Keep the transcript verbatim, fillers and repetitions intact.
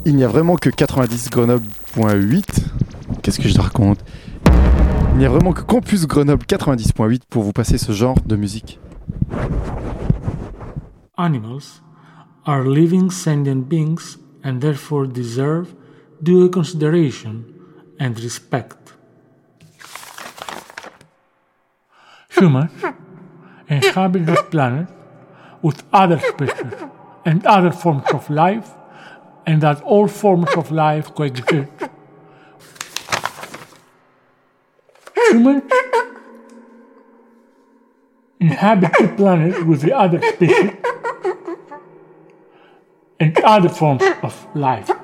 Il n'y a vraiment que quatre-vingt-dix Grenoble point huit. Qu'est-ce que je te raconte? Il n'y a vraiment que Campus Grenoble quatre-vingt-dix point huit pour vous passer ce genre de musique. Animals are living sentient beings and therefore deserve due consideration and respect. Humans inhabit this planet with other species and other forms of life, and that all forms of life coexist. Humans inhabit the planet with the other species and other forms of life.